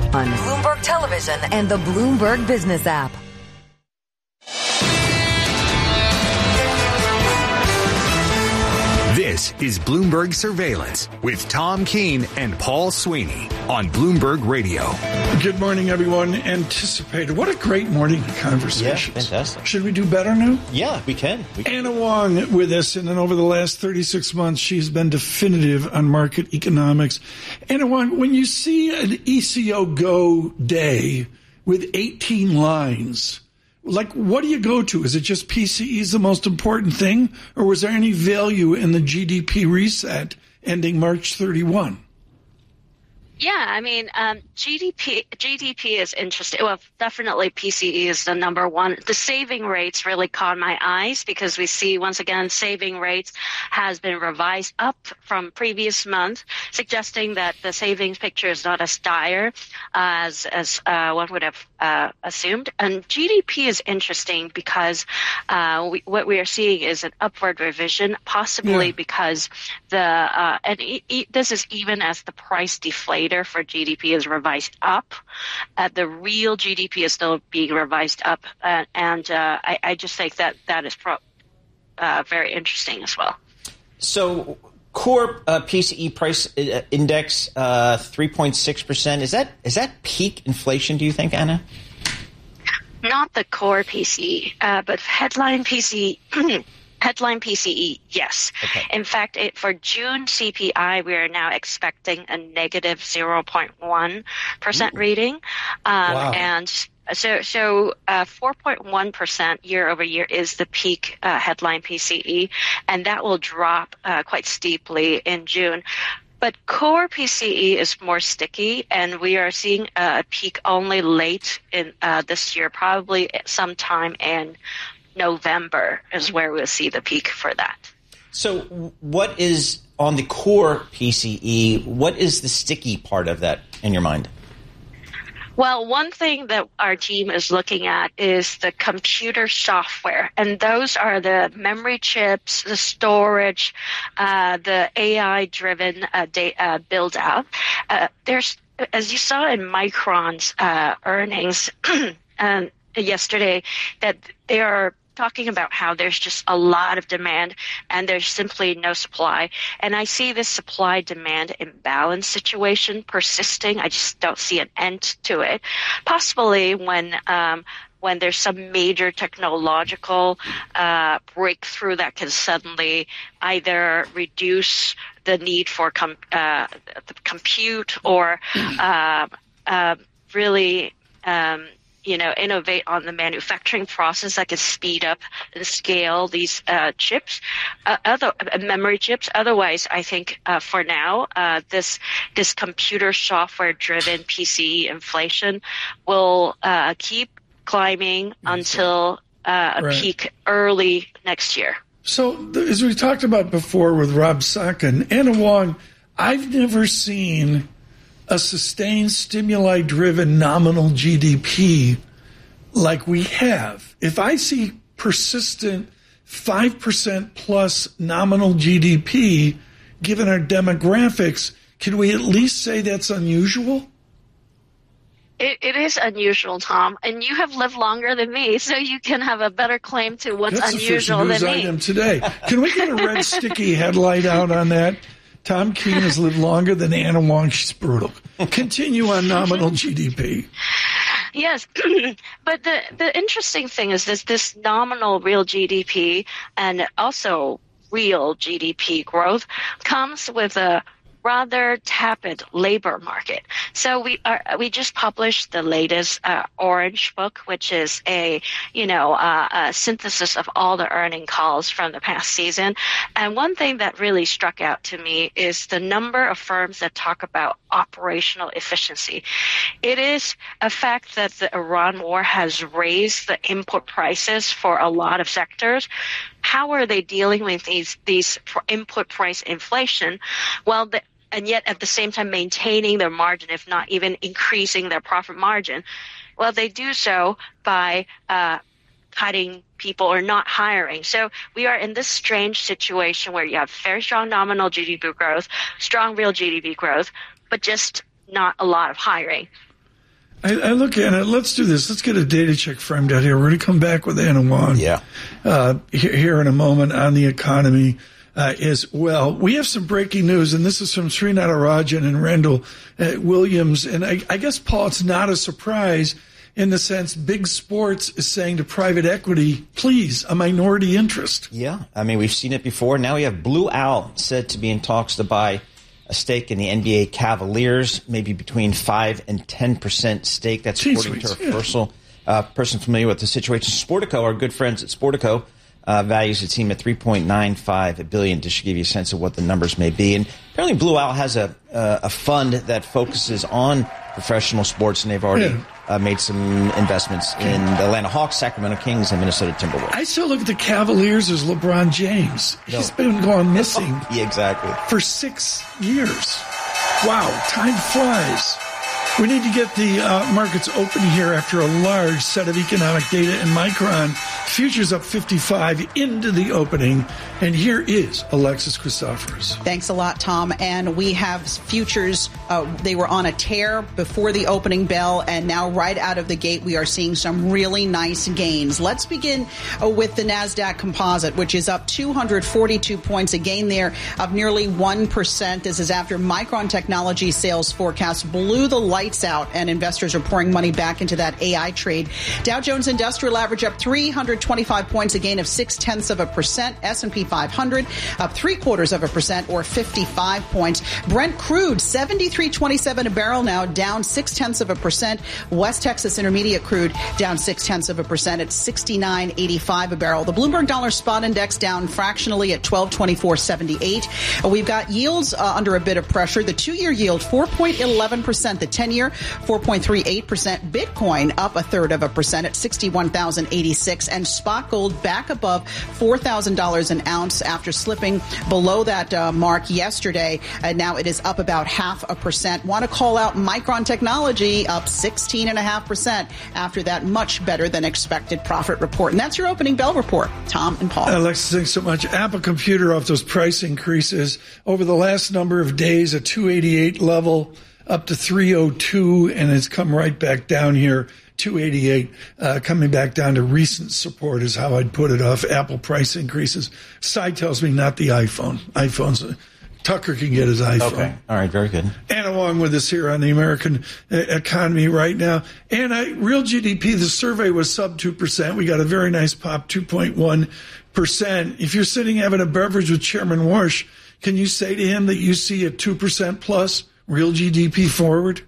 on Bloomberg Television and the Bloomberg Business app. This is Bloomberg Surveillance with Tom Keene and Paul Sweeney on Bloomberg Radio. Good morning, everyone. Anticipated. What a great morning of conversation. Yeah, fantastic. Should we do better now? Yeah, we can. Anna Wong with us, and then over the last 36 months, she's been definitive on market economics. Anna Wong, when you see an ECO Go day with 18 lines, like, what do you go to? Is it just PCE is the most important thing? Or was there any value in the GDP reset ending March 31? Yeah, I mean, GDP is interesting. Well, definitely PCE is the number one. The saving rates really caught my eyes because we see, once again, saving rates has been revised up from previous month, suggesting that the savings picture is not as dire as one would have assumed. And GDP is interesting because what we are seeing is an upward revision, possibly because this is even as the price deflator for GDP is revised up. The real GDP is still being revised up, and I just think that is very interesting as well. So, core PCE price index 3.6%. Is that peak inflation? Do you think, Anna? Not the core PCE, but headline PCE. Headline PCE, yes. Okay. In fact, for June CPI, we are now expecting a negative 0.1% reading. Wow. And so 4.1% year over year is the peak headline PCE, and that will drop quite steeply in June. But core PCE is more sticky, and we are seeing a peak only late in this year, probably sometime in November is where we'll see the peak for that. So what is on the core PCE? What is the sticky part of that in your mind? Well, one thing that our team is looking at is the computer software, and those are the memory chips, the storage, the AI-driven data build-out. There's, as you saw in Micron's earnings yesterday, that they are talking about how there's just a lot of demand and there's simply no supply. And I see this supply-demand imbalance situation persisting. I just don't see an end to it. Possibly when there's some major technological breakthrough that can suddenly either reduce the need for the compute or really innovate on the manufacturing process that can speed up and scale these chips, other memory chips. Otherwise, I think for now, this computer software-driven PCE inflation will keep climbing until a peak early next year. So, as we talked about before with Rob Saka, Anna Wong, I've never seen a sustained stimuli-driven nominal GDP like we have. If I see persistent 5% plus nominal GDP, given our demographics, can we at least say that's unusual? It is unusual, Tom, and you have lived longer than me, so you can have a better claim to what's unusual than me. That's the first news item today. Can we get a red sticky headlight out on that? Tom Keene has lived longer than Anna Wong. She's brutal. Continue on nominal GDP. Yes, but the interesting thing is this nominal real GDP and also real GDP growth comes with a rather tepid labor market. So we just published the latest Orange Book, which is a synthesis of all the earning calls from the past season. And one thing that really struck out to me is the number of firms that talk about operational efficiency. It is a fact that the Iran war has raised the input prices for a lot of sectors. How are they dealing with these input price inflation? Well, and yet at the same time maintaining their margin, if not even increasing their profit margin. Well, they do so by cutting people or not hiring. So we are in this strange situation where you have very strong nominal GDP growth, strong real GDP growth, but just not a lot of hiring. I look at it. Let's do this. Let's get a data check framed out here. We're going to come back with Anna Wong. Yeah. Here in a moment on the economy as well. We have some breaking news, and this is from Srinath Rajan and Randall Williams. And I guess, Paul, it's not a surprise in the sense big sports is saying to private equity, please, a minority interest. Yeah. I mean, we've seen it before. Now we have Blue Owl said to be in talks to buy a stake in the NBA Cavaliers, maybe between 5 and 10% stake. That's according to a person familiar with the situation. Sportico, our good friends at Sportico, values the team at $3.95 billion, just to give you a sense of what the numbers may be. And apparently Blue Owl has a fund that focuses on professional sports, and they've already made some investments in the Atlanta Hawks, Sacramento Kings, and Minnesota Timberwolves. I still look at the Cavaliers as LeBron James. He's been gone missing Yeah, exactly. for 6 years. Wow, time flies. We need to get the markets open here after a large set of economic data, and Micron futures up 55 into the opening. And here is Alexis Christoforous. Thanks a lot, Tom. And we have futures. They were on a tear before the opening bell, and now right out of the gate, we are seeing some really nice gains. Let's begin with the NASDAQ Composite, which is up 242 points, a gain there of nearly 1%. This is after Micron Technology sales forecast blew the lights out, and investors are pouring money back into that AI trade. Dow Jones Industrial Average up 325 points, a gain of 0.6%. S&P 500 up 0.75% or 55 points. Brent crude 73.27 a barrel now, down 0.6%. West Texas Intermediate crude down 0.6% at 69.85 a barrel. The Bloomberg Dollar Spot Index down fractionally at 1224.78. We've got yields under a bit of pressure. The 2-year yield 4.11%. The 10-year 4.38%. Bitcoin up 0.33% at 61,086, and spot gold back above $4,000 an ounce after slipping below that mark yesterday. Now it is up about 0.5%. Want to call out Micron Technology up 16.5% after that much better than expected profit report. And that's your opening bell report. Tom and Paul. Alexis, thanks so much. Apple Computer off those price increases over the last number of days, a 288 level up to 302, and it's come right back down here, 288, coming back down to recent support is how I'd put it off Apple price increases. Side tells me not the iPhone. Tucker can get his iPhone. Okay. All right. Very good. Anna Wong with us here on the American economy right now. Anna, real GDP, the survey was sub 2%. We got a very nice pop, 2.1%. If you're sitting having a beverage with Chairman Warsh, can you say to him that you see a 2% plus real GDP forward?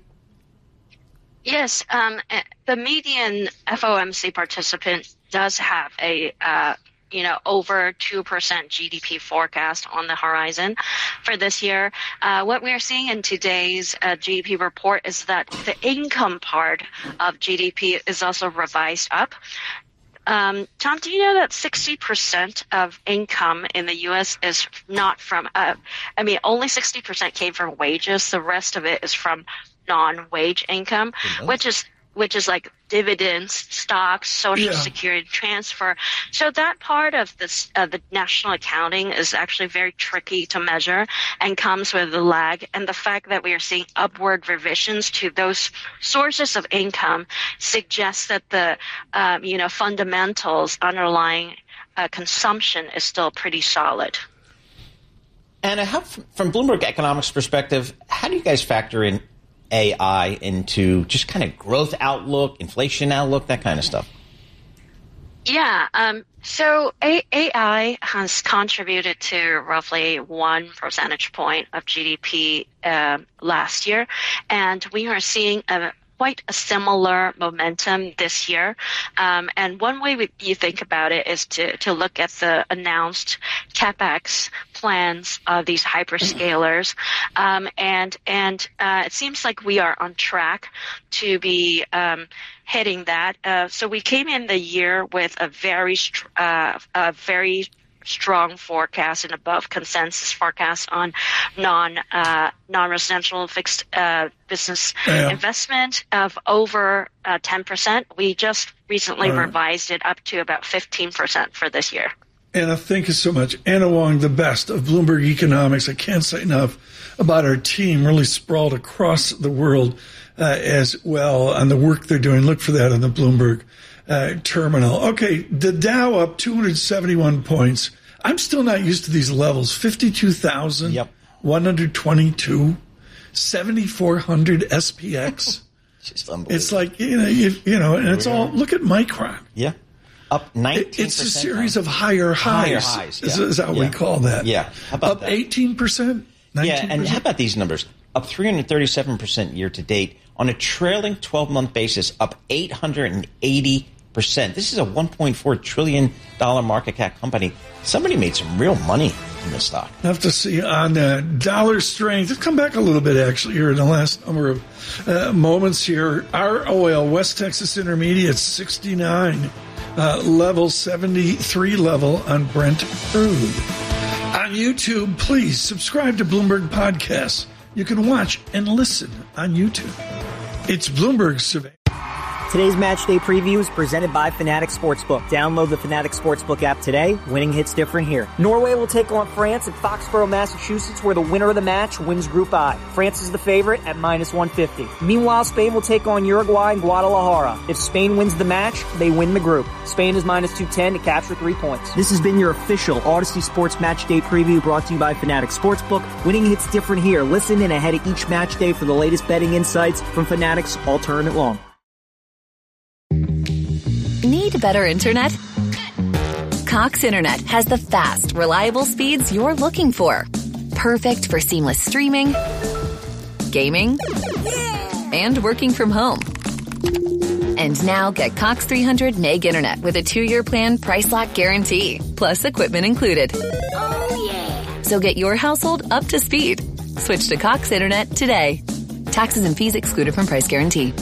Yes. The median FOMC participant does have a over 2% GDP forecast on the horizon for this year. What we are seeing in today's GDP report is that the income part of GDP is also revised up. Tom, do you know that 60% of income in the U.S. is not from, only 60% came from wages. The rest of it is from non-wage income, which is like dividends, stocks, social security transfer. So that part of this, the national accounting is actually very tricky to measure and comes with a lag. And the fact that we are seeing upward revisions to those sources of income suggests that the, fundamentals underlying consumption is still pretty solid. And from Bloomberg Economics perspective, how do you guys factor in AI into just kind of growth outlook, inflation outlook, that kind of stuff? Yeah. So AI has contributed to roughly 1 percentage point of GDP last year, and we are seeing quite a similar momentum this year. And one way you think about it is to look at the announced CapEx plans of these hyperscalers. And it seems like we are on track to be hitting that. So we came in the year with a very strong forecast and above consensus forecast on non-residential fixed business investment of over 10%. We just recently revised it up to about 15% for this year. Anna, thank you so much. Anna Wong, the best of Bloomberg Economics. I can't say enough about our team, really sprawled across the world as well on the work they're doing. Look for that on the Bloomberg terminal. Okay, the Dow up 271 points. I'm still not used to these levels. 52,122, 7,400 SPX. It's like, and it's all, look at Micron. Yeah. Up 19%. It's a series of higher highs. Is how we call that. Yeah. How about up that? 18%? 19%? Yeah, and how about these numbers? Up 337% year to date. On a trailing 12-month basis, up 880%. This is a $1.4 trillion market cap company. Somebody made some real money in this stock. Have to see on dollar strength. It's come back a little bit, actually, here in the last number of moments here. Our oil, West Texas Intermediate, 69. Level 73 level on Brent crude. On YouTube, please subscribe to Bloomberg Podcasts. You can watch and listen on YouTube. It's Bloomberg Survey. Today's match day preview is presented by Fanatics Sportsbook. Download the Fanatics Sportsbook app today. Winning hits different here. Norway will take on France at Foxborough, Massachusetts, where the winner of the match wins Group I. France is the favorite at -150. Meanwhile, Spain will take on Uruguay in Guadalajara. If Spain wins the match, they win the group. Spain is -210 to capture 3 points. This has been your official Odyssey Sports Match Day preview brought to you by Fanatics Sportsbook. Winning hits different here. Listen in ahead of each match day for the latest betting insights from Fanatics all tournament long. Need better internet? Cox Internet has the fast, reliable speeds you're looking for. Perfect for seamless streaming, gaming, and working from home. And now get Cox 300 meg internet with a 2-year plan price lock guarantee, plus equipment included. Oh, yeah. So get your household up to speed. Switch to Cox Internet today. Taxes and fees excluded from price guarantee.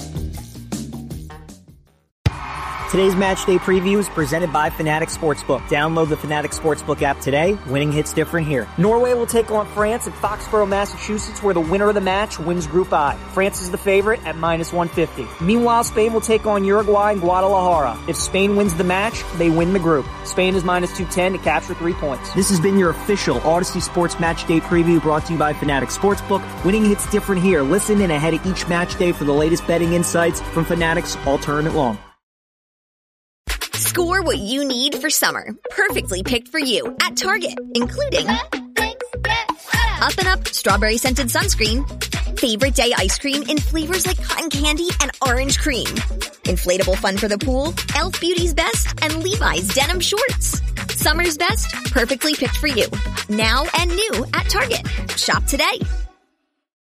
Today's match day preview is presented by Fanatics Sportsbook. Download the Fanatics Sportsbook app today. Winning hits different here. Norway will take on France at Foxborough, Massachusetts, where the winner of the match wins Group I. France is the favorite at -150. Meanwhile, Spain will take on Uruguay in Guadalajara. If Spain wins the match, they win the group. Spain is -210 to capture 3 points. This has been your official Odyssey Sports Match Day preview brought to you by Fanatics Sportsbook. Winning hits different here. Listen in ahead of each match day for the latest betting insights from Fanatics all tournament long. Score what you need for summer. Perfectly picked for you at Target, including Up and Up strawberry scented sunscreen, favorite day ice cream in flavors like cotton candy and orange cream, inflatable fun for the pool, Elf Beauty's Best, and Levi's denim shorts. Summer's best, perfectly picked for you. Now and new at Target. Shop today.